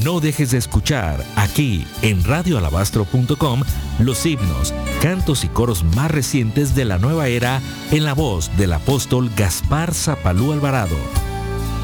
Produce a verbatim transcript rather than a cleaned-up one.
No dejes de escuchar aquí en radio alabastro punto com los himnos, cantos y coros más recientes de la nueva era en la voz del apóstol Gaspar Zapalú Alvarado.